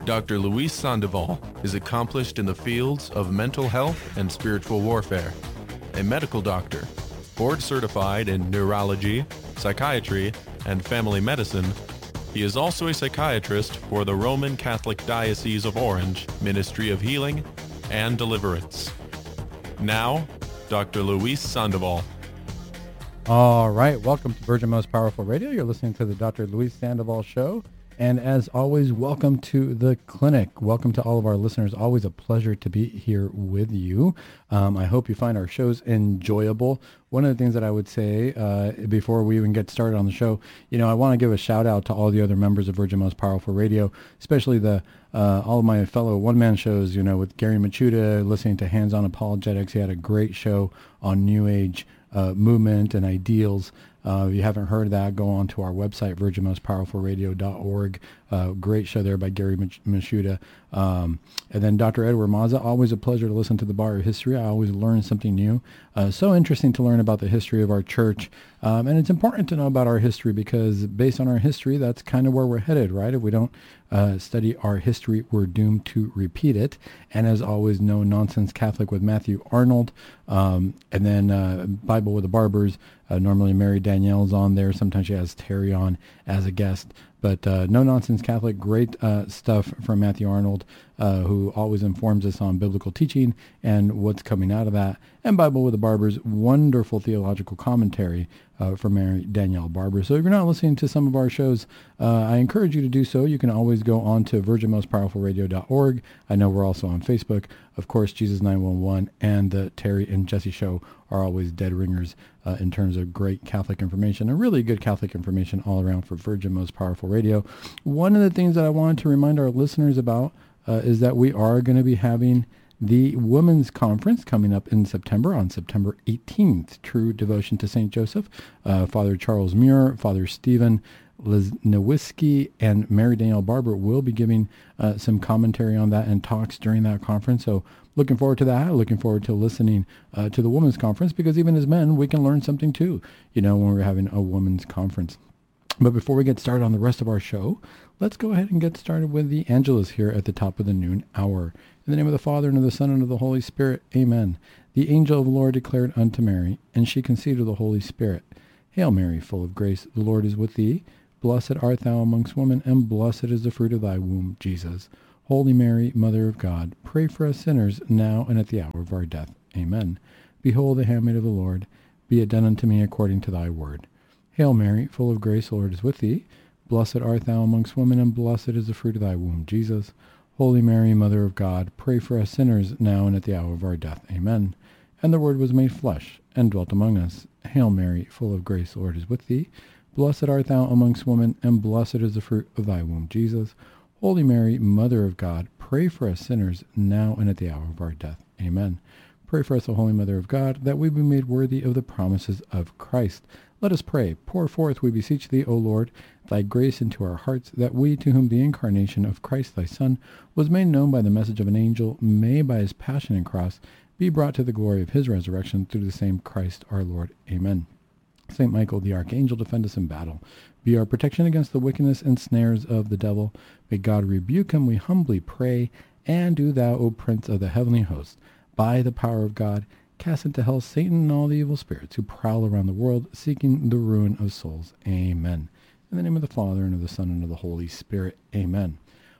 Dr. Luis Sandoval is accomplished in the fields of mental health and spiritual warfare. A medical doctor, board certified in neurology, psychiatry, and family medicine, he is also a psychiatrist for the Roman Catholic Diocese of Orange Ministry of Healing and Deliverance. Now, Dr. Luis Sandoval. All right, welcome to Virgin Most Powerful Radio. You're listening to the Dr. Luis Sandoval Show. And as always, welcome to the clinic. Welcome to all of our listeners. Always a pleasure to be here with you. I hope you find our shows enjoyable. One of the things that I would say before we even get started on the show, I want to give a shout out to all the other members of Virgin Most Powerful Radio, especially all of my fellow one-man shows, with Gary Machuda, listening to Hands-On Apologetics. He had a great show on New Age movement and ideals. If you haven't heard that, go on to our website, virginmostpowerfulradio.org. Great show there by Gary Machuda. And then Dr. Edward Mazza, always a pleasure to listen to the Bar of History. I always learn something new. So interesting to learn about the history of our church. And it's important to know about our history because based on our history, that's kind of where we're headed, right? If we don't study our history, we're doomed to repeat it. And as always, No Nonsense Catholic with Matthew Arnold. And then Bible with the Barbers. Normally Mary Danielle's on there. Sometimes she has Terry on as a guest. But No Nonsense Catholic, great stuff from Matthew Arnold, who always informs us on biblical teaching and what's coming out of that. And Bible with the Barbers, wonderful theological commentary from Mary Danielle Barber. So if you're not listening to some of our shows, I encourage you to do so. You can always go on to virginmostpowerfulradio.org. I know we're also on Facebook. Of course, Jesus 911 and the Terry and Jesse Show are always dead ringers in terms of great Catholic information and really good Catholic information all around for Virgin Most Powerful Radio. One of the things that I wanted to remind our listeners about is that we are going to be having the Women's Conference coming up in September, on September 18th. True Devotion to St. Joseph. Father Charles Muir, Father Stephen Lesnowiski, and Mary Danielle Barber will be giving some commentary on that and talks during that conference. So looking forward to that. Looking forward to listening to the Women's Conference because even as men, we can learn something too, when we're having a Women's Conference. But before we get started on the rest of our show, let's go ahead and get started with the Angelus here at the top of the noon hour. In the name of the Father, and of the Son, and of the Holy Spirit, amen. The angel of the Lord declared unto Mary, and she conceived of the Holy Spirit. Hail Mary, full of grace, the Lord is with thee. Blessed art thou amongst women, and blessed is the fruit of thy womb, Jesus. Holy Mary, Mother of God, pray for us sinners, now and at the hour of our death. Amen. Behold the handmaid of the Lord. Be it done unto me according to thy word. Hail Mary, full of grace, the Lord is with thee. Blessed art thou amongst women, and blessed is the fruit of thy womb, Jesus. Holy Mary, Mother of God, pray for us sinners, now and at the hour of our death. Amen. And the Word was made flesh, and dwelt among us. Hail Mary, full of grace, the Lord is with thee. Blessed art thou amongst women, and blessed is the fruit of thy womb, Jesus. Holy Mary, Mother of God, pray for us sinners, now and at the hour of our death. Amen. Pray for us, O Holy Mother of God, that we be made worthy of the promises of Christ. Let us pray. Pour forth, we beseech thee, O Lord, thy grace into our hearts, that we, to whom the incarnation of Christ thy Son was made known by the message of an angel, may by his passion and cross be brought to the glory of his resurrection through the same Christ our Lord. Amen. Saint Michael the Archangel, defend us in battle. Be our protection against the wickedness and snares of the devil. May God rebuke him, we humbly pray. And do thou, O Prince of the heavenly host, by the power of God, cast into hell Satan and all the evil spirits who prowl around the world, seeking the ruin of souls. Amen. In the name of the Father, and of the Son, and of the Holy Spirit. Amen.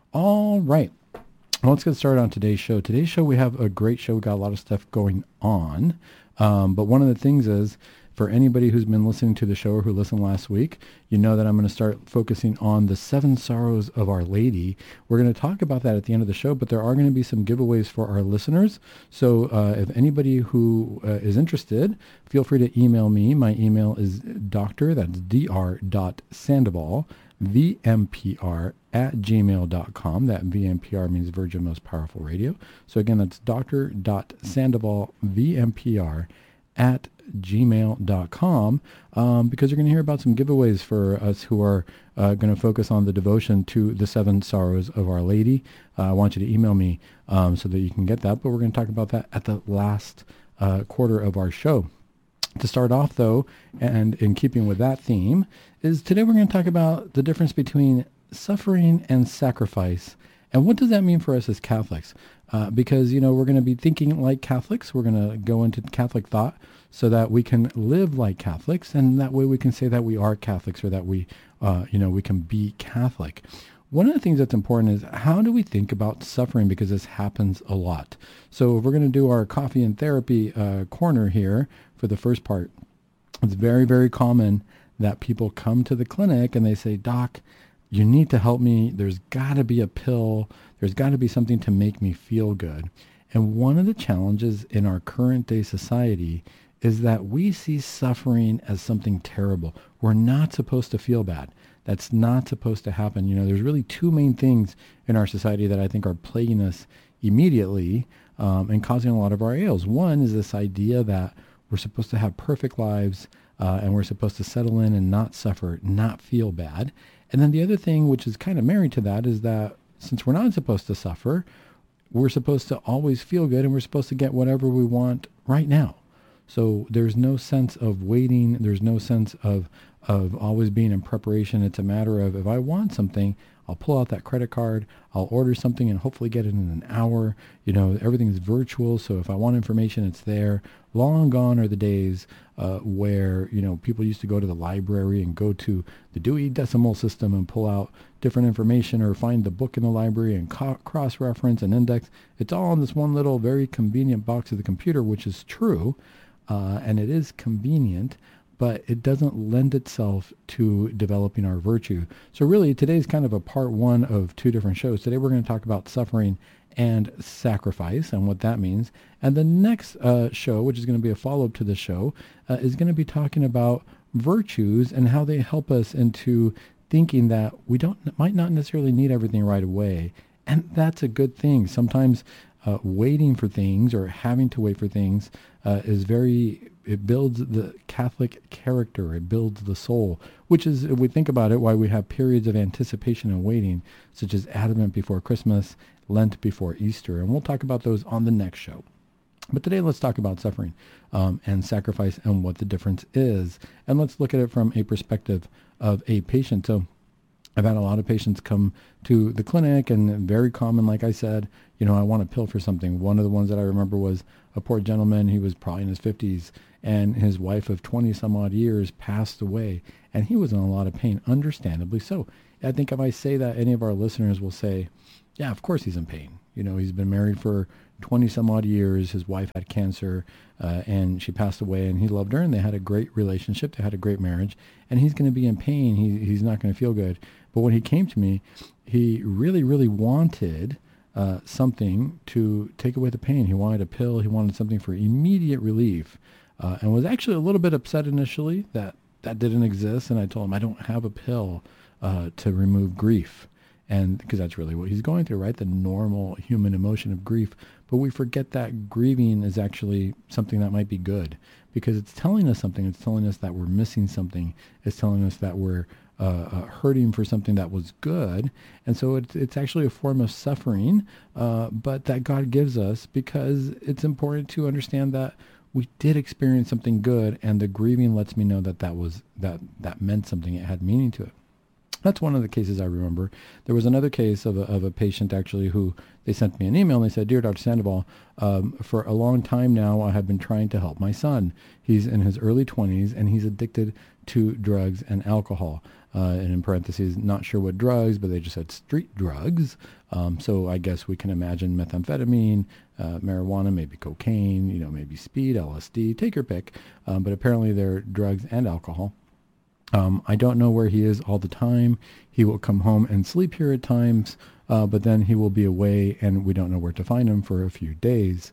All right. Well, let's get started on today's show. Today's show, we have a great show. We got a lot of stuff going on. But one of the things is, for anybody who's been listening to the show or who listened last week, you know that I'm going to start focusing on the 7 sorrows of Our Lady. We're going to talk about that at the end of the show, but there are going to be some giveaways for our listeners. So if anybody who is interested, feel free to email me. My email is that's dr.sandoval, VMPR @gmail.com. That VMPR means Virgin Most Powerful Radio. So again, that's dr.sandoval, VMPR @gmail.com, because you're going to hear about some giveaways for us who are going to focus on the devotion to the 7 sorrows of Our Lady. I want you to email me so that you can get that, but we're going to talk about that at the last quarter of our show. To start off, though, and in keeping with that theme, is today we're going to talk about the difference between suffering and sacrifice And what does that mean for us as Catholics? Because, we're going to be thinking like Catholics. We're going to go into Catholic thought so that we can live like Catholics. And that way we can say that we are Catholics, or that we can be Catholic. One of the things that's important is, how do we think about suffering? Because this happens a lot. So if we're going to do our coffee and therapy corner here for the first part, it's very, very common that people come to the clinic and they say, Doc, you need to help me. There's got to be a pill. There's got to be something to make me feel good. And one of the challenges in our current day society is that we see suffering as something terrible. We're not supposed to feel bad. That's not supposed to happen. There's really two main things in our society that I think are plaguing us immediately and causing a lot of our ails. One is this idea that we're supposed to have perfect lives and we're supposed to settle in and not suffer, not feel bad. And then the other thing, which is kind of married to that, is that since we're not supposed to suffer, we're supposed to always feel good, and we're supposed to get whatever we want right now. So there's no sense of waiting. There's no sense of always being in preparation. It's a matter of, if I want something, I'll pull out that credit card, I'll order something and hopefully get it in an hour. Everything's virtual. So if I want information, it's there. Long gone are the days where, people used to go to the library and go to the Dewey Decimal System and pull out different information, or find the book in the library and cross-reference and index. It's all in this one little very convenient box of the computer, which is true, and it is convenient, but it doesn't lend itself to developing our virtue. So really, today's kind of a part one of two different shows. Today we're going to talk about suffering and sacrifice and what that means. And the next show, which is going to be a follow-up to the show, is going to be talking about virtues and how they help us into thinking that we might not necessarily need everything right away. And that's a good thing. Sometimes waiting for things, or having to wait for things, it builds the Catholic character. It builds the soul, which is, if we think about it, why we have periods of anticipation and waiting, such as Advent before Christmas, Lent before Easter. And we'll talk about those on the next show. But today, let's talk about suffering and sacrifice and what the difference is. And let's look at it from a perspective of a patient. So I've had a lot of patients come to the clinic, and very common, like I said, I want a pill for something. One of the ones that I remember was a poor gentleman. He was probably in his 50s, and his wife of 20 some odd years passed away, and he was in a lot of pain, understandably so. I think if I say that, any of our listeners will say, yeah, of course he's in pain. He's been married for 20 some odd years. His wife had cancer and she passed away, and he loved her, and they had a great relationship. They had a great marriage, and he's going to be in pain. He's not going to feel good. But when he came to me, he really, really wanted something to take away the pain. He wanted a pill. He wanted something for immediate relief, and was actually a little bit upset initially that didn't exist. And I told him, I don't have a pill to remove grief. And because that's really what he's going through, right? The normal human emotion of grief. But we forget that grieving is actually something that might be good, because it's telling us something. It's telling us that we're missing something. It's telling us that we're hurting for something that was good. And so it's actually a form of suffering, but that God gives us, because it's important to understand that we did experience something good, and the grieving lets me know that meant something. It had meaning to it. That's one of the cases I remember. There was another case of a patient, actually, who they sent me an email, and they said, Dear Dr. Sandoval, for a long time now, I have been trying to help my son. He's in his early 20s, and he's addicted to drugs and alcohol. And in parentheses, not sure what drugs, but they just said street drugs. So I guess we can imagine methamphetamine, marijuana, maybe cocaine, maybe speed, LSD, take your pick. But apparently they're drugs and alcohol. I don't know where he is all the time. He will come home and sleep here at times, but then he will be away, and we don't know where to find him for a few days.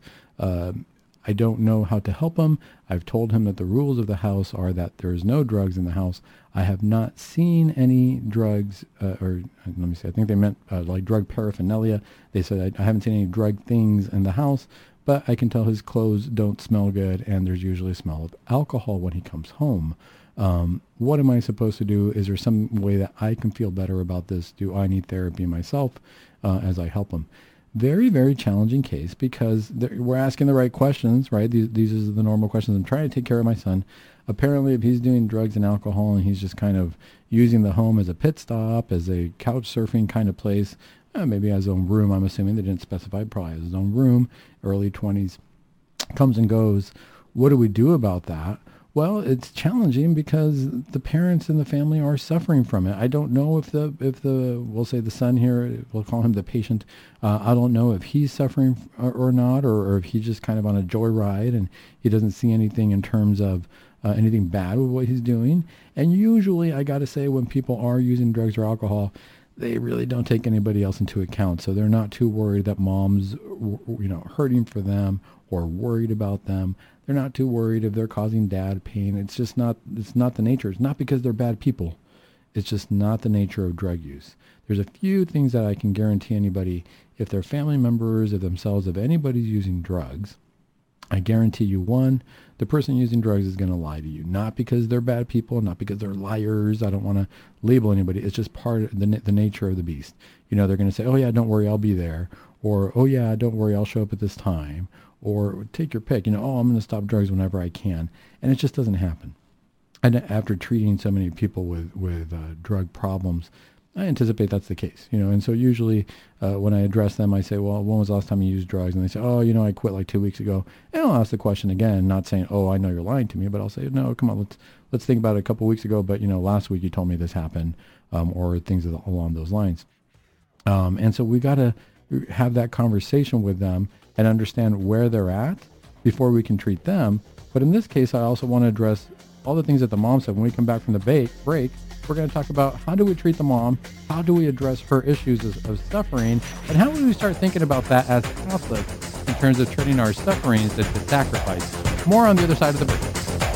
I don't know how to help him. I've told him that the rules of the house are that there is no drugs in the house. I have not seen any drugs, or let me see, I think they meant like drug paraphernalia. They said, I haven't seen any drug things in the house, but I can tell his clothes don't smell good, and there's usually a smell of alcohol when he comes home. What am I supposed to do? Is there some way that I can feel better about this? Do I need therapy myself as I help him? Very, very challenging case, because we're asking the right questions, right? These are the normal questions. I'm trying to take care of my son. Apparently, if he's doing drugs and alcohol, and he's just kind of using the home as a pit stop, as a couch surfing kind of place, maybe has his own room. I'm assuming they didn't specify, probably has his own room, early 20s, comes and goes. What do we do about that? Well, it's challenging because the parents in the family are suffering from it. I don't know if we'll say the son here, we'll call him the patient. I don't know if he's suffering or not, or if he's just kind of on a joyride and he doesn't see anything in terms of anything bad with what he's doing. And usually, I got to say, when people are using drugs or alcohol, they really don't take anybody else into account. So they're not too worried that mom's, hurting for them or worried about them. They're not too worried if they're causing dad pain. It's not the nature. It's not because they're bad people. It's just not the nature of drug use. There's a few things that I can guarantee anybody, if they're family members of themselves, if anybody's using drugs, I guarantee you, one, the person using drugs is going to lie to you. Not because they're bad people, not because they're liars. I don't want to label anybody. It's just part of the nature of the beast. They're going to say, oh yeah, don't worry, I'll be there. Or, oh yeah, don't worry, I'll show up at this time. Or take your pick, oh, I'm going to stop drugs whenever I can. And it just doesn't happen. And after treating so many people with drug problems, I anticipate that's the case, And so usually when I address them, I say, well, when was the last time you used drugs? And they say, oh, I quit like 2 weeks ago. And I'll ask the question again, not saying, oh, I know you're lying to me, but I'll say, no, come on, let's think about it a couple weeks ago. But, last week you told me this happened, or things along those lines. And so we got to have that conversation with them and understand where they're at before we can treat them. But in this case, I also want to address all the things that the mom said. When we come back from the break, we're going to talk about how do we treat the mom, how do we address her issues of suffering, and how do we start thinking about that as Catholics in terms of turning our sufferings into sacrifice. More on the other side of the break.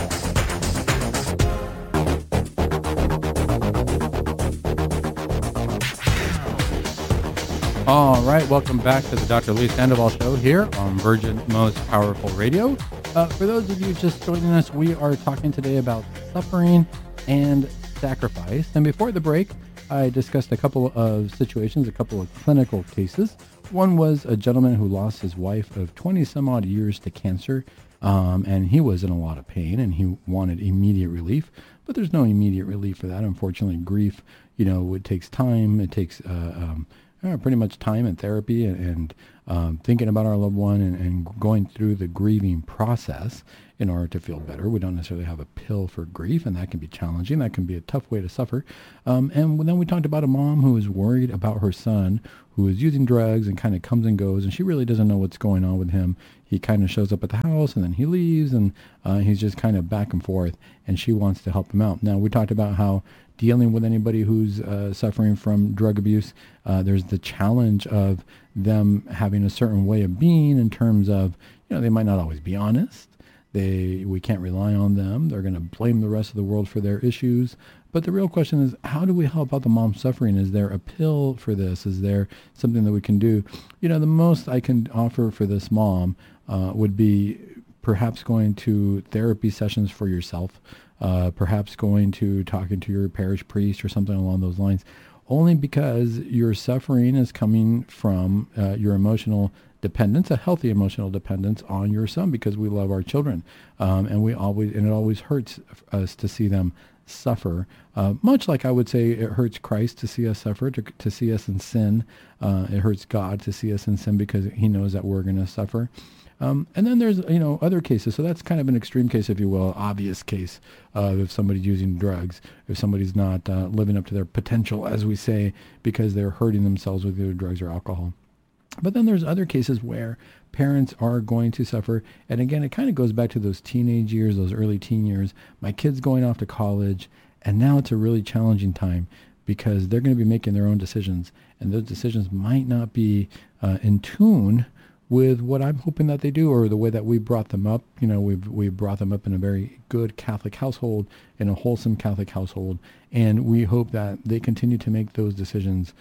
All right, welcome back to the Dr. Luis Sandoval Show here on Virgin Most Powerful Radio. For those of you just joining us, we are talking today about suffering and sacrifice. And before the break, I discussed a couple of situations, a couple of clinical cases. One was a gentleman who lost his wife of 20 some odd years to cancer, and he was in a lot of pain and he wanted immediate relief, but there's no immediate relief for that. Unfortunately, grief, it takes time. It takes pretty much time and therapy and thinking about our loved one and going through the grieving process in order to feel better. We don't necessarily have a pill for grief, and that can be challenging. That can be a tough way to suffer. And then we talked about a mom who is worried about her son who is using drugs and kind of comes and goes, and she really doesn't know what's going on with him. He kind of shows up at the house, and then he leaves, and he's just kind of back and forth, and she wants to help him out. Now, we talked about how dealing with anybody who's suffering from drug abuse, there's the challenge of them having a certain way of being in terms of, they might not always be honest. We can't rely on them. They're going to blame the rest of the world for their issues. But the real question is, how do we help out the mom suffering? Is there a pill for this? Is there something that we can do? The most I can offer for this mom would be perhaps going to therapy sessions for yourself, perhaps talking to your parish priest or something along those lines, only because your suffering is coming from your emotional dependence, a healthy emotional dependence on your son, because we love our children. And it always hurts us to see them suffer, much like I would say it hurts Christ to see us suffer, to see us in sin. It hurts God to see us in sin because he knows that we're going to suffer. And then there's, other cases. So that's kind of an extreme case, if you will, obvious case of if somebody's using drugs, if somebody's not living up to their potential, as we say, because they're hurting themselves with either drugs or alcohol. But then there's other cases where parents are going to suffer. And again, it kind of goes back to those teenage years, those early teen years. My kid's going off to college, and now it's a really challenging time because they're going to be making their own decisions. And those decisions might not be in tune with what I'm hoping that they do, or the way that we brought them up. We've brought them up in a very good Catholic household, in a wholesome Catholic household, and we hope that they continue to make those decisions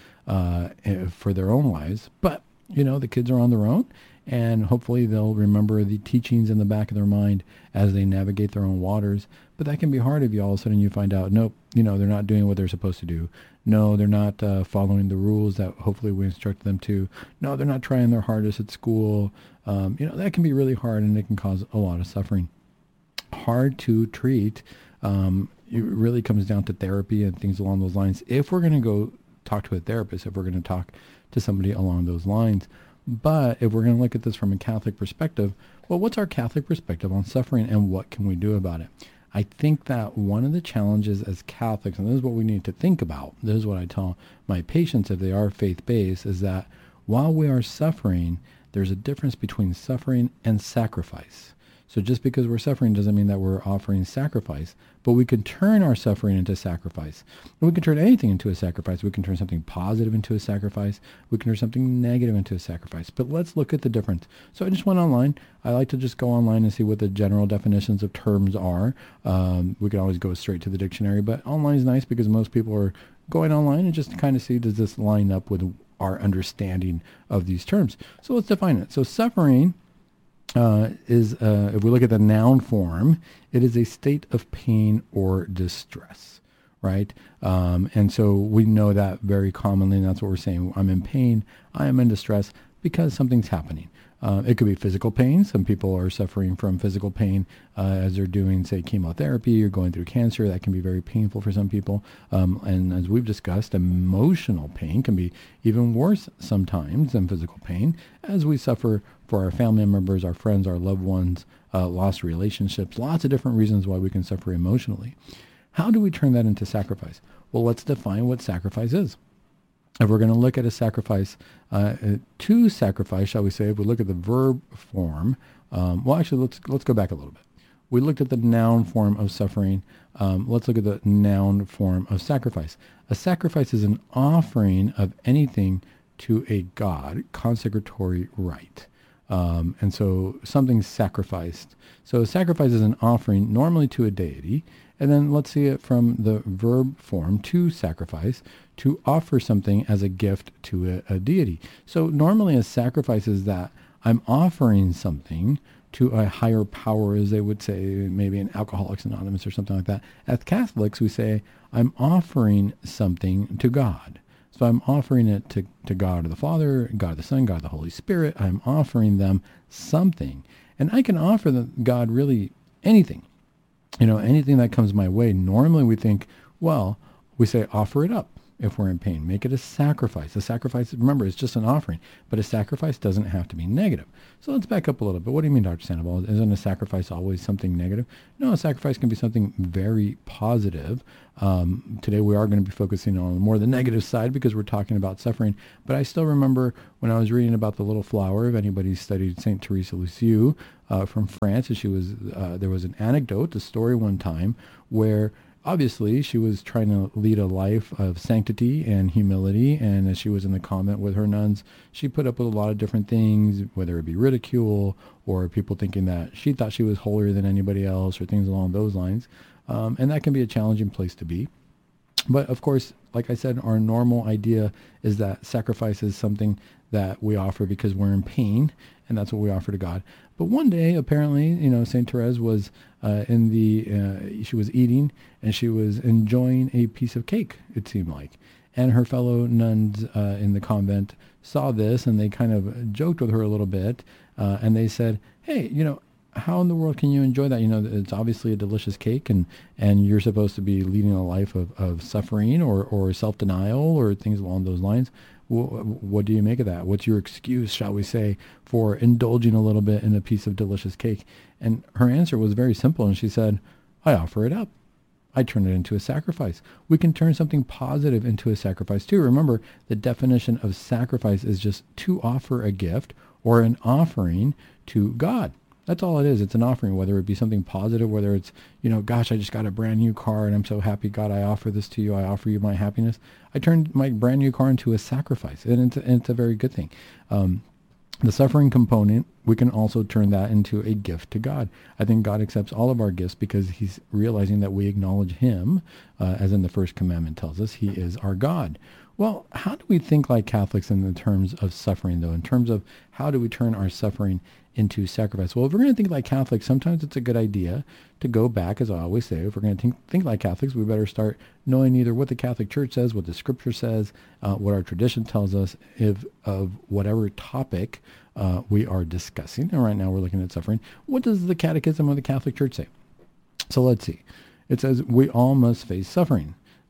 for their own lives. But the kids are on their own, and hopefully they'll remember the teachings in the back of their mind as they navigate their own waters. But that can be hard if all of a sudden you find out, nope, they're not doing what they're supposed to do. No, they're not following the rules that hopefully we instruct them to. No, they're not trying their hardest at school. That can be really hard, and it can cause a lot of suffering. Hard to treat. It really comes down to therapy and things along those lines. If we're going to go talk to a therapist, if we're going to talk to somebody along those lines. But if we're going to look at this from a Catholic perspective, well, what's our Catholic perspective on suffering and what can we do about it? I think that one of the challenges as Catholics, and this is what we need to think about, this is what I tell my patients if they are faith-based, is that while we are suffering, there's a difference between suffering and sacrifice. So just because we're suffering doesn't mean that we're offering sacrifice, but we can turn our suffering into sacrifice. We can turn anything into a sacrifice. We can turn something positive into a sacrifice. We can turn something negative into a sacrifice. But let's look at the difference. So I just went online. I like to just go online and see what the general definitions of terms are. We can always go straight to the dictionary, but online is nice because most people are going online and just kind of see, does this line up with our understanding of these terms? So let's define it. So suffering is, if we look at the noun form, it is a state of pain or distress, right? And so we know that very commonly, and that's what we're saying. I'm in pain, I am in distress because something's happening. It could be physical pain. Some people are suffering from physical pain as they're doing, say, chemotherapy or going through cancer. That can be very painful for some people. And as we've discussed, emotional pain can be even worse sometimes than physical pain, as we suffer for our family members, our friends, our loved ones, lost relationships, lots of different reasons why we can suffer emotionally. How do we turn that into sacrifice? Well, let's define what sacrifice is. If we're going to look at a sacrifice, to sacrifice, shall we say, if we look at the verb form, well, actually, let's go back a little bit. We looked at the noun form of suffering. Let's look at the noun form of sacrifice. A sacrifice is an offering of anything to a god, consecratory rite. And so something's sacrificed. So a sacrifice is an offering normally to a deity. And then let's see it from the verb form, to sacrifice, to offer something as a gift to a deity. So normally a sacrifice is that I'm offering something to a higher power, as they would say, maybe in Alcoholics Anonymous or something like that. As Catholics, we say, I'm offering something to God. So I'm offering it to God the Father, God the Son, God the Holy Spirit. I'm offering them something. And I can offer God really anything. Anything that comes my way. Normally we think, well, we say offer it up if we're in pain. Make it a sacrifice. A sacrifice, remember, is just an offering, but a sacrifice doesn't have to be negative. So let's back up a little bit. What do you mean, Dr. Sandoval? Isn't a sacrifice always something negative? No, a sacrifice can be something very positive. Today we are going to be focusing on more the negative side because we're talking about suffering. But I still remember when I was reading about the little flower, if anybody studied Saint Teresa Lisieux from France, she was there was an anecdote, a story one time where obviously she was trying to lead a life of sanctity and humility, and as she was in the convent with her nuns, she put up with a lot of different things, whether it be ridicule or people thinking that she thought she was holier than anybody else or things along those lines. And that can be a challenging place to be. But of course, like I said, our normal idea is that sacrifice is something that we offer because we're in pain, and that's what we offer to God. But one day, apparently, Saint Therese was she was eating, and she was enjoying a piece of cake, it seemed like. And her fellow nuns in the convent saw this, and they kind of joked with her a little bit, and they said, hey, how in the world can you enjoy that? It's obviously a delicious cake, and you're supposed to be leading a life of suffering or self-denial or things along those lines. What do you make of that? What's your excuse, shall we say, for indulging a little bit in a piece of delicious cake? And her answer was very simple, and she said, I offer it up. I turn it into a sacrifice. We can turn something positive into a sacrifice too. Remember, the definition of sacrifice is just to offer a gift or an offering to God. That's all it is. It's an offering, whether it be something positive, whether it's, gosh, I just got a brand new car and I'm so happy. God, I offer this to you. I offer you my happiness. I turned my brand new car into a sacrifice, and it's a very good thing. The suffering component, we can also turn that into a gift to God. I think God accepts all of our gifts because he's realizing that we acknowledge him, as in the first commandment tells us, he is our God. Well, how do we think like Catholics in the terms of suffering, though, in terms of how do we turn our suffering into sacrifice? Well, if we're going to think like Catholics, sometimes it's a good idea to go back, as I always say. If we're going to think like Catholics, we better start knowing either what the Catholic Church says, what the Scripture says, what our tradition tells us of whatever topic we are discussing. And right now we're looking at suffering. What does the Catechism of the Catholic Church say? So let's see. It says, we all must face suffering.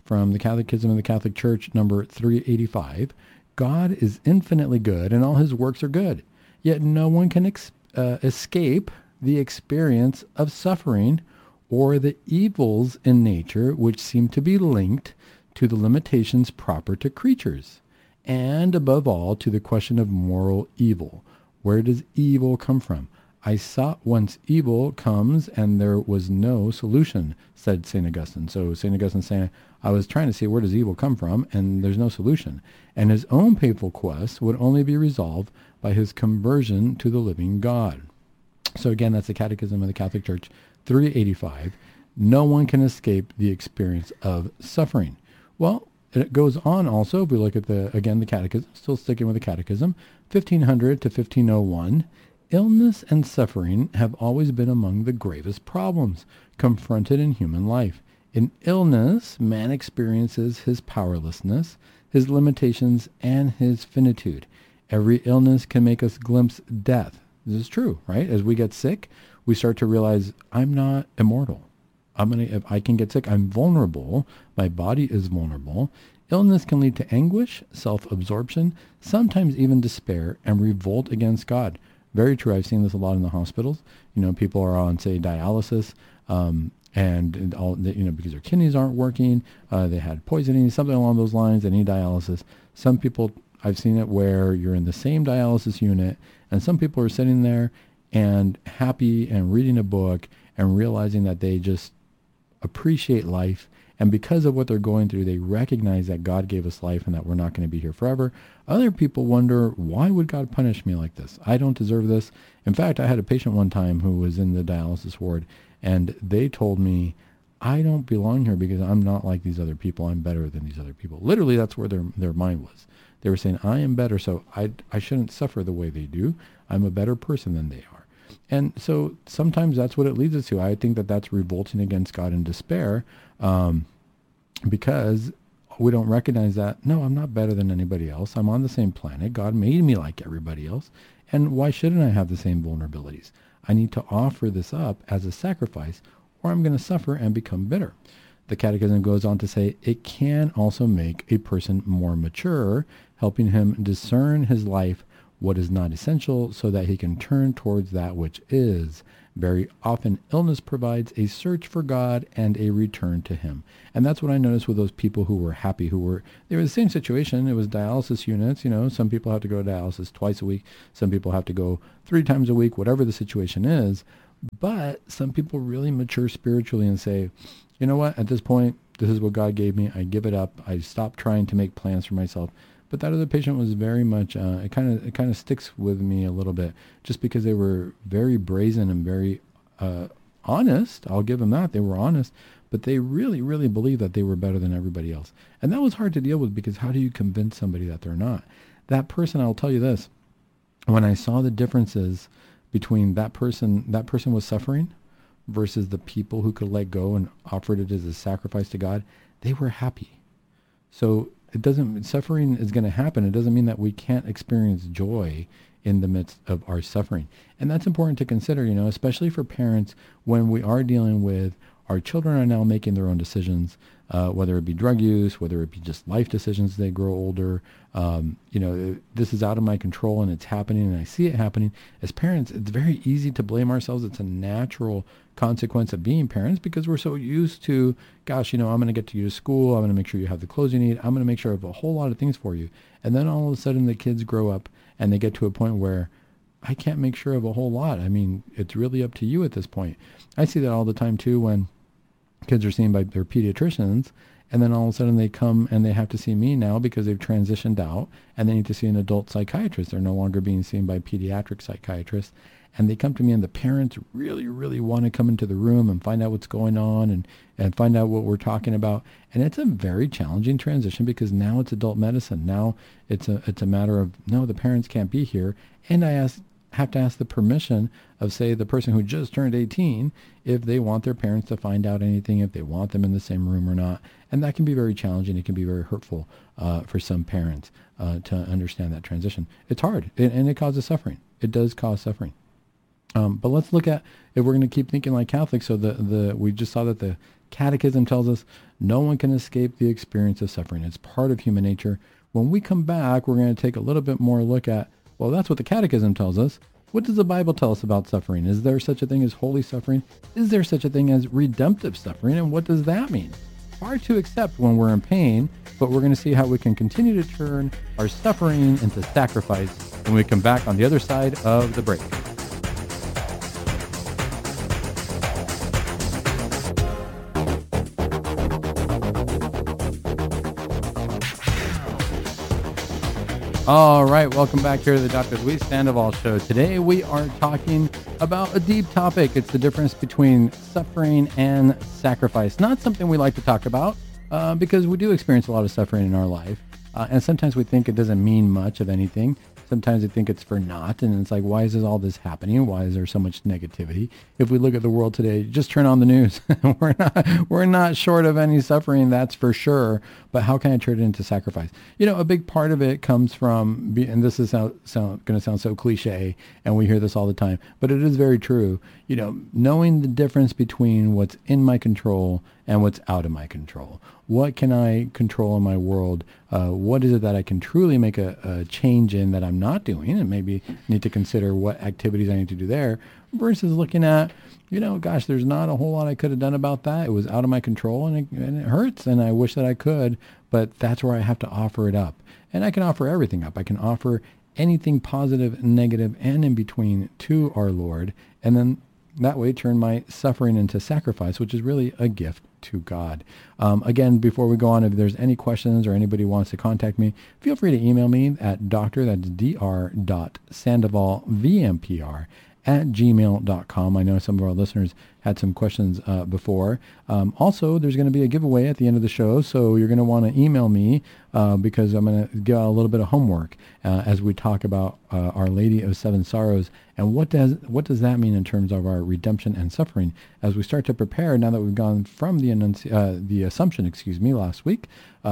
from the Catechism of the Catholic Church, number 385. God is infinitely good and all his works are good, yet no one can escape the experience of suffering or the evils in nature which seem to be linked to the limitations proper to creatures, and above all to the question of moral evil. Where does evil come from? I sought whence evil comes, and there was no solution, said St. Augustine. So St. Augustine saying, I was trying to see where does evil come from, and there's no solution. And his own painful quest would only be resolved by his conversion to the living God. So again, that's the Catechism of the Catholic Church, 385. No one can escape the experience of suffering. Well, it goes on also, if we look at the Catechism, still sticking with the Catechism, 1500 to 1501, illness and suffering have always been among the gravest problems confronted in human life. In illness, man experiences his powerlessness, his limitations, and his finitude. Every illness can make us glimpse death. This is true, right? As we get sick, we start to realize, I'm not immortal. If I can get sick, I'm vulnerable. My body is vulnerable. Illness can lead to anguish, self-absorption, sometimes even despair, and revolt against God. Very true. I've seen this a lot in the hospitals. People are on, say, dialysis, and all, because their kidneys aren't working, they had poisoning, something along those lines. They need dialysis. Some people, I've seen it where you're in the same dialysis unit, and some people are sitting there and happy and reading a book and realizing that they just appreciate life. And because of what they're going through, they recognize that God gave us life and that we're not going to be here forever. Other people wonder, why would God punish me like this? I don't deserve this. In fact, I had a patient one time who was in the dialysis ward, and they told me, I don't belong here because I'm not like these other people. I'm better than these other people. Literally, that's where their mind was. They were saying, I am better, so I shouldn't suffer the way they do. I'm a better person than they are. And so sometimes that's what it leads us to. I think that that's revolting against God in despair, because we don't recognize that, no, I'm not better than anybody else. I'm on the same planet. God made me like everybody else. And why shouldn't I have the same vulnerabilities? I need to offer this up as a sacrifice, or I'm going to suffer and become bitter. The Catechism goes on to say it can also make a person more mature, helping him discern his life what is not essential so that he can turn towards that which is. Very often, illness provides a search for God and a return to him. And that's what I noticed with those people who were happy, they were in the same situation. It was dialysis units. Some people have to go to dialysis twice a week. Some people have to go 3 times a week, whatever the situation is. But some people really mature spiritually and say, you know what, at this point, this is what God gave me. I give it up. I stop trying to make plans for myself. But that other patient was very much, it kind of sticks with me a little bit, just because they were very brazen and very honest. I'll give them that. They were honest, but they really, really believed that they were better than everybody else. And that was hard to deal with, because how do you convince somebody that they're not? That person, I'll tell you this, when I saw the differences between that person was suffering versus the people who could let go and offered it as a sacrifice to God, they were happy. So suffering is going to happen. It doesn't mean that we can't experience joy in the midst of our suffering. And that's important to consider, especially for parents when we are dealing with our children are now making their own decisions, whether it be drug use, whether it be just life decisions as they grow older. This is out of my control and it's happening and I see it happening. As parents, it's very easy to blame ourselves. It's a natural consequence of being parents because we're so used to, gosh, I'm going to get you to school. I'm going to make sure you have the clothes you need. I'm going to make sure I have a whole lot of things for you. And then all of a sudden the kids grow up and they get to a point where I can't make sure of a whole lot. I mean, it's really up to you at this point. I see that all the time too when kids are seen by their pediatricians, and then all of a sudden they come and they have to see me now because they've transitioned out and they need to see an adult psychiatrist. They're no longer being seen by pediatric psychiatrists. And they come to me and the parents really, really want to come into the room and find out what's going on and find out what we're talking about. And it's a very challenging transition because now it's adult medicine. Now it's a matter of, no, the parents can't be here. And I have to ask the permission of, say, the person who just turned 18 if they want their parents to find out anything, if they want them in the same room or not. And that can be very challenging. It can be very hurtful for some parents to understand that transition. It's hard, and it causes suffering. It does cause suffering. But let's look at, if we're going to keep thinking like Catholics, so we just saw that the Catechism tells us no one can escape the experience of suffering. It's part of human nature. When we come back, we're going to take a little bit more look at, well, that's what the Catechism tells us. What does the Bible tell us about suffering? Is there such a thing as holy suffering? Is there such a thing as redemptive suffering? And what does that mean? Hard to accept when we're in pain, but we're going to see how we can continue to turn our suffering into sacrifice when we come back on the other side of the break. All right, welcome back here to the Dr. Luis Sandoval Show. Today we are talking about a deep topic. It's the difference between suffering and sacrifice. Not something we like to talk about because we do experience a lot of suffering in our life. And sometimes we think it doesn't mean much of anything. Sometimes we think it's for naught. And it's like, why is all this happening? Why is there so much negativity? If we look at the world today, just turn on the news. we're not short of any suffering, that's for sure. But how can I turn it into sacrifice? You know, a big part of it comes from, and this is going to sound so cliche, and we hear this all the time, but it is very true. You know, knowing the difference between what's in my control and what's out of my control. What can I control in my world? What is it that I can truly make a change in that I'm not doing, and maybe need to consider what activities I need to do there, versus looking at, you know, gosh, there's not a whole lot I could have done about that. It was out of my control, and it hurts, and I wish that I could, but that's where I have to offer it up. And I can offer everything up. I can offer anything positive, negative, and in between to our Lord, and then that way turn my suffering into sacrifice, which is really a gift to God. Again, before we go on, if there's any questions or anybody wants to contact me, feel free to email me at dr.sandovalvmpr@gmail.com. I know some of our listeners had some questions before. Also, there's going to be a giveaway at the end of the show, so you're going to want to email me because I'm going to give out a little bit of homework as we talk about Our Lady of Seven Sorrows and what does that mean in terms of our redemption and suffering as we start to prepare now that we've gone from the Assumption, last week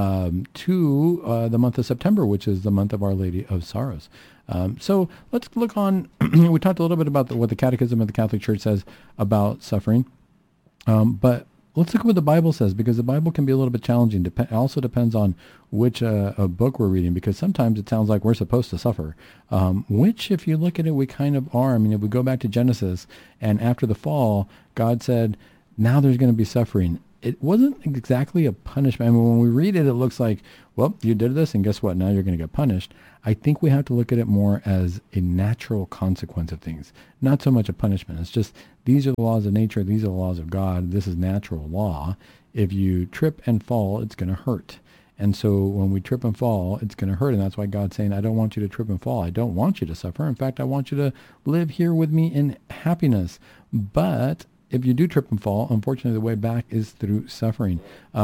to the month of September, which is the month of Our Lady of Sorrows. So let's look on. We talked a little bit about what the Catechism of the Catholic Church says about suffering, but let's look at what the Bible says, because the Bible can be a little bit challenging. It also depends on which a book we're reading, because sometimes it sounds like we're supposed to suffer, which, if you look at it, we kind of are. I mean, if we go back to Genesis, and after the fall, God said, now there's going to be suffering. It wasn't exactly a punishment. I mean, when we read it, it looks like, well, you did this, and guess what? Now you're going to get punished. I think we have to look at it more as a natural consequence of things, not so much a punishment. It's just, these are the laws of nature. These are the laws of God. This is natural law. If you trip and fall, it's going to hurt. And so when we trip and fall, it's going to hurt. And that's why God's saying, I don't want you to trip and fall. I don't want you to suffer. In fact, I want you to live here with me in happiness. But if you do trip and fall, unfortunately, the way back is through suffering.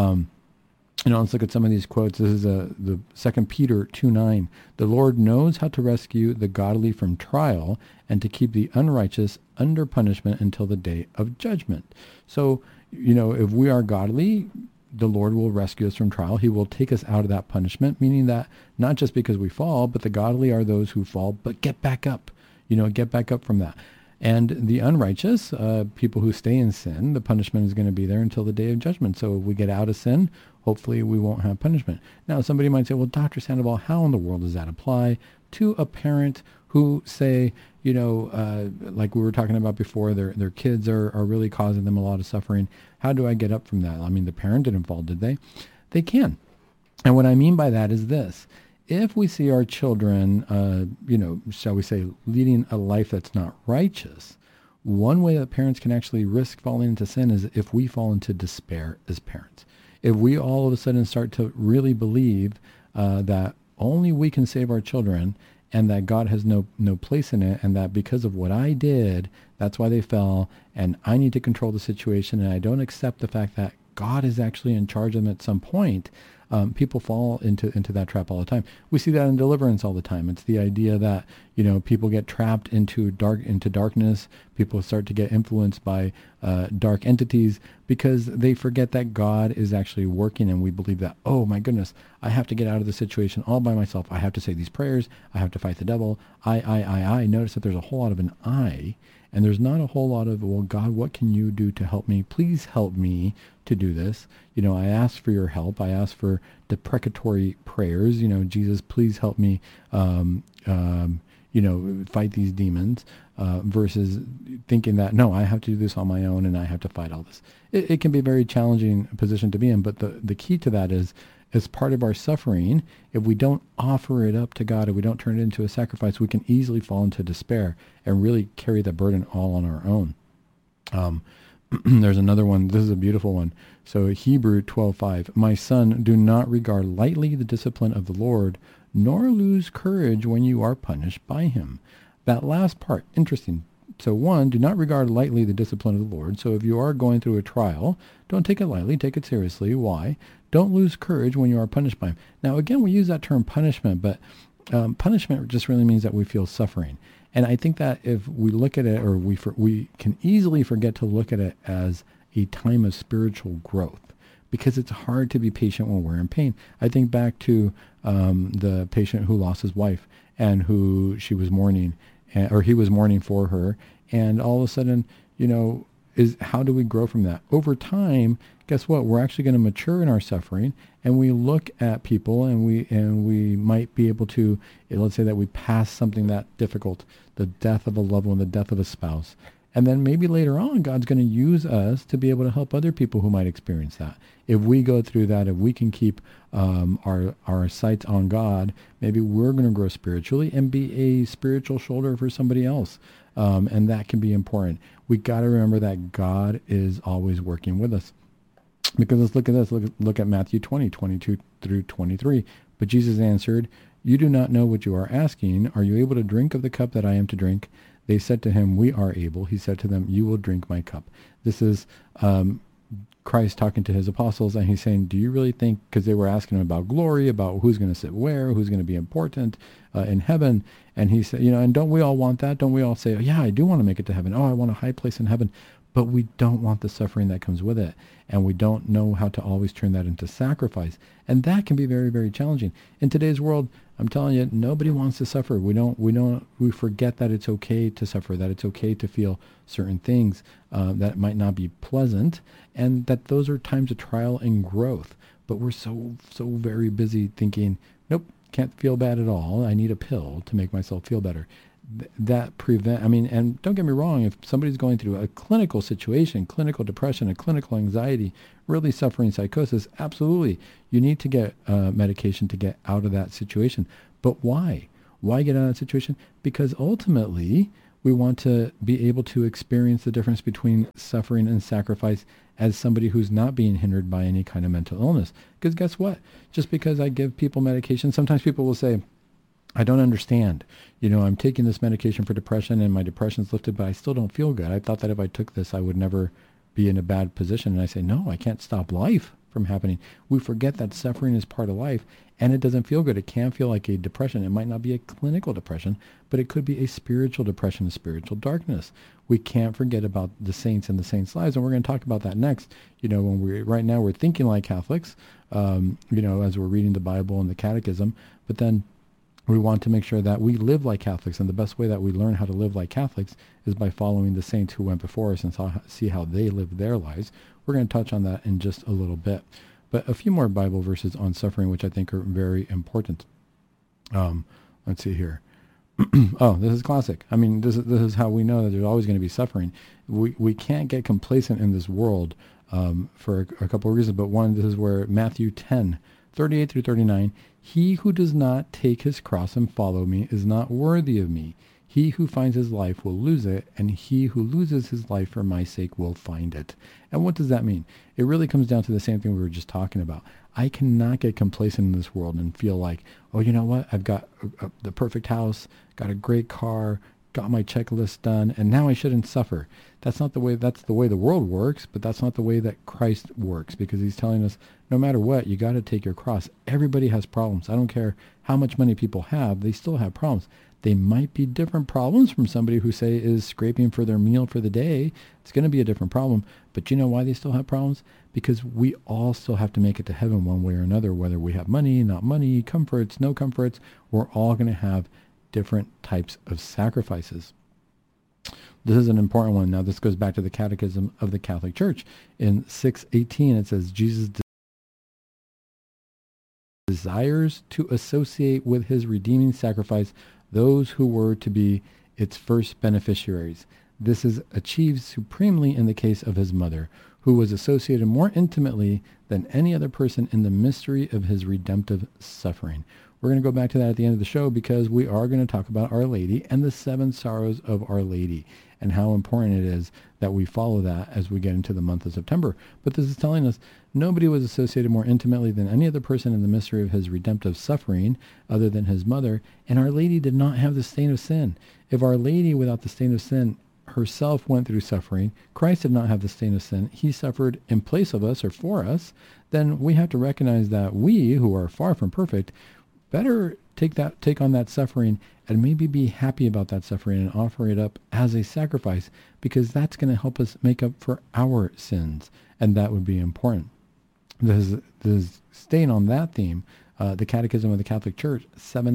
Let's look at some of these quotes. This is the 2 Peter 2:9. The Lord knows how to rescue the godly from trial and to keep the unrighteous under punishment until the day of judgment. So, if we are godly, the Lord will rescue us from trial. He will take us out of that punishment, meaning that not just because we fall, but the godly are those who fall, but get back up, get back up from that. And the unrighteous, people who stay in sin, the punishment is going to be there until the day of judgment. So if we get out of sin, hopefully we won't have punishment. Now, somebody might say, well, Dr. Sandoval, how in the world does that apply to a parent who say, like we were talking about before, their kids are really causing them a lot of suffering. How do I get up from that? I mean, the parent didn't fall, did they? They can. And what I mean by that is this. If we see our children, shall we say, leading a life that's not righteous, one way that parents can actually risk falling into sin is if we fall into despair as parents. If we all of a sudden start to really believe that only we can save our children and that God has no place in it, and that because of what I did, that's why they fell, and I need to control the situation, and I don't accept the fact that God is actually in charge of them at some point, people fall into that trap all the time. We see that in deliverance all the time. It's the idea that, people get trapped into darkness. People start to get influenced by dark entities, because they forget that God is actually working, and we believe that, oh my goodness, I have to get out of the situation all by myself. I have to say these prayers. I have to fight the devil. I. Notice that there's a whole lot of an I, and there's not a whole lot of, well, God, what can you do to help me? Please help me to do this. I ask for your help. I ask for deprecatory prayers. Jesus, please help me, fight these demons, versus thinking that, no, I have to do this on my own and I have to fight all this. It can be a very challenging position to be in, but the key to that is, as part of our suffering, if we don't offer it up to God, if we don't turn it into a sacrifice, we can easily fall into despair and really carry the burden all on our own. There's another one. This is a beautiful one. So Hebrew 12:5, my son, do not regard lightly the discipline of the Lord, nor lose courage when you are punished by him. That last part, interesting. So one, do not regard lightly the discipline of the Lord. So if you are going through a trial, don't take it lightly, take it seriously. Why? Don't lose courage when you are punished by him. Now, again, we use that term punishment, but punishment just really means that we feel suffering. And I think that if we look at it, or we can easily forget to look at it as a time of spiritual growth, because it's hard to be patient when we're in pain. I think back to the patient who lost his wife and who she was mourning, or he was mourning for her, and all of a sudden, is how do we grow from that? Over time, guess what? We're actually going to mature in our suffering, and we look at people, and we might be able to, let's say that we pass something that difficult, the death of a loved one, the death of a spouse, and then maybe later on, God's going to use us to be able to help other people who might experience that. If we go through that, if we can keep our sights on God, maybe we're going to grow spiritually and be a spiritual shoulder for somebody else. And that can be important. We got to remember that God is always working with us. Because let's look at this. Look at Matthew 20:22 through 23. But Jesus answered, you do not know what you are asking. Are you able to drink of the cup that I am to drink? They said to him, we are able. He said to them, you will drink my cup. This is Christ talking to his apostles, and he's saying, do you really think, because they were asking him about glory, about who's going to sit where, who's going to be important in heaven, and he said, and don't we all want that? Don't we all say, oh, yeah, I do want to make it to heaven. Oh, I want a high place in heaven. But we don't want the suffering that comes with it, and we don't know how to always turn that into sacrifice, and that can be very, very challenging. In today's world, I'm telling you, nobody wants to suffer. We forget that it's okay to suffer, that it's okay to feel certain things that might not be pleasant, and that those are times of trial and growth. But we're so very busy thinking, nope, can't feel bad at all. I need a pill to make myself feel better. And don't get me wrong, if somebody's going through a clinical situation, clinical depression, a clinical anxiety, really suffering psychosis, absolutely, you need to get medication to get out of that situation. But why? Why get out of that situation? Because ultimately, we want to be able to experience the difference between suffering and sacrifice as somebody who's not being hindered by any kind of mental illness. Because guess what? Just because I give people medication, sometimes people will say, I don't understand. I'm taking this medication for depression and my depression's lifted, but I still don't feel good. I thought that if I took this, I would never be in a bad position. And I say, no, I can't stop life from happening. We forget that suffering is part of life, and it doesn't feel good. It can feel like a depression. It might not be a clinical depression, but it could be a spiritual depression, a spiritual darkness. We can't forget about the saints and the saints' lives, and we're going to talk about that next. When right now we're thinking like Catholics, as we're reading the Bible and the Catechism, but then we want to make sure that we live like Catholics, and the best way that we learn how to live like Catholics is by following the saints who went before us and see how they lived their lives. We're going to touch on that in just a little bit. But a few more Bible verses on suffering, which I think are very important. Let's see here. Oh, this is classic. This is how we know that there's always going to be suffering. We can't get complacent in this world for a couple of reasons. But one, this is where Matthew 10:38 through 39, he who does not take his cross and follow me is not worthy of me. He who finds his life will lose it, and he who loses his life for my sake will find it. And what does that mean? It really comes down to the same thing we were just talking about. I cannot get complacent in this world and feel like, oh, you know what? I've got the perfect house, got a great car, got my checklist done, and now I shouldn't suffer. That's the way the world works, but that's not the way that Christ works, because he's telling us no matter what, you got to take your cross. Everybody has problems. I don't care how much money people have, they still have problems. They might be different problems from somebody who, say, is scraping for their meal for the day. It's going to be a different problem. But you know why they still have problems? Because we all still have to make it to heaven one way or another, whether we have money, not money, comforts, no comforts. We're all going to have different types of sacrifices. This is an important one. Now, this goes back to the Catechism of the Catholic Church. In 618, it says, Jesus desires to associate with his redeeming sacrifice those who were to be its first beneficiaries. This is achieved supremely in the case of his mother, who was associated more intimately than any other person in the mystery of his redemptive suffering. We're going to go back to that at the end of the show, because we are going to talk about Our Lady and the 7 sorrows of Our Lady, and how important it is that we follow that as we get into the month of September. But this is telling us nobody was associated more intimately than any other person in the mystery of his redemptive suffering other than his mother, and Our Lady did not have the stain of sin. If Our Lady, without the stain of sin, herself went through suffering, Christ did not have the stain of sin, he suffered in place of us or for us, then we have to recognize that we, who are far from perfect, better take on that suffering and maybe be happy about that suffering and offer it up as a sacrifice, because that's going to help us make up for our sins, and that would be important. This is staying on that theme, the Catechism of the Catholic Church,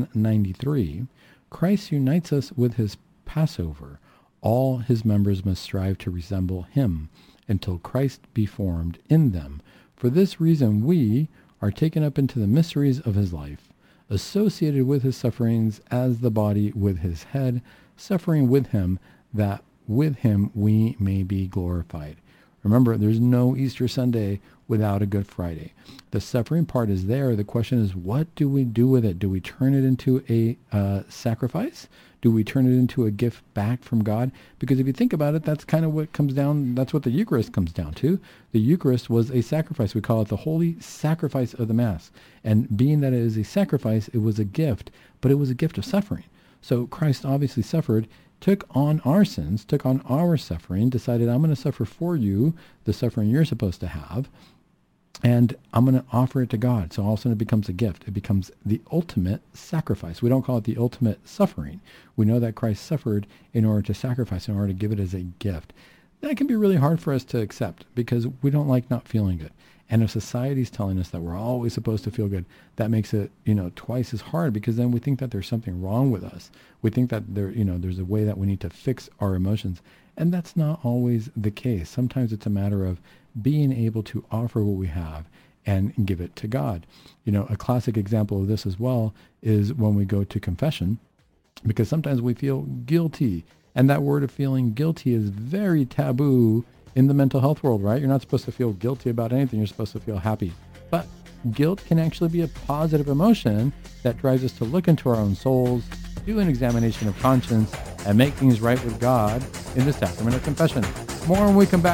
793, Christ unites us with his Passover. All his members must strive to resemble him until Christ be formed in them. For this reason we are taken up into the mysteries of his life, associated with his sufferings as the body with his head, suffering with him, that with him we may be glorified. Remember, there's no Easter Sunday without a Good Friday. The suffering part is there. The question is, what do we do with it? Do we turn it into a sacrifice? Do we turn it into a gift back from God? Because if you think about it, that's kind of what comes down, that's what the Eucharist comes down to. The Eucharist was a sacrifice. We call it the holy sacrifice of the Mass. And being that it is a sacrifice, it was a gift, but it was a gift of suffering. So Christ obviously suffered, took on our sins, took on our suffering, decided, I'm going to suffer for you, the suffering you're supposed to have, and I'm going to offer it to God. So all of a sudden it becomes a gift. It becomes the ultimate sacrifice. We don't call it the ultimate suffering. We know that Christ suffered in order to sacrifice, in order to give it as a gift. That can be really hard for us to accept, because we don't like not feeling good. And if society's telling us that we're always supposed to feel good, that makes it, twice as hard, because then we think that there's something wrong with us. We think that there's a way that we need to fix our emotions. And that's not always the case. Sometimes it's a matter of being able to offer what we have and give it to God. A classic example of this as well is when we go to confession, because sometimes we feel guilty. And that word of feeling guilty is very taboo in the mental health world, right? You're not supposed to feel guilty about anything. You're supposed to feel happy. But guilt can actually be a positive emotion that drives us to look into our own souls, do an examination of conscience, and make things right with God in the sacrament of confession. More when we come back.